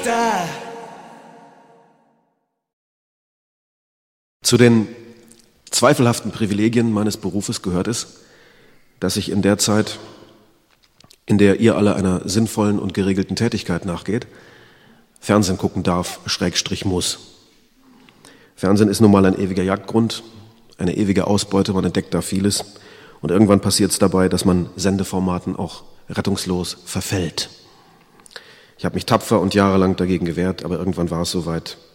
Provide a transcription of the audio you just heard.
Zu den zweifelhaften Privilegien meines Berufes gehört es, dass ich in der Zeit, in der ihr alle einer sinnvollen und geregelten Tätigkeit nachgeht, Fernsehen gucken darf, / muss. Fernsehen ist nun mal ein ewiger Jagdgrund, eine ewige Ausbeute, man entdeckt da vieles und irgendwann passiert es dabei, dass man Sendeformaten auch rettungslos verfällt. Ich habe mich tapfer und jahrelang dagegen gewehrt, aber irgendwann war es soweit.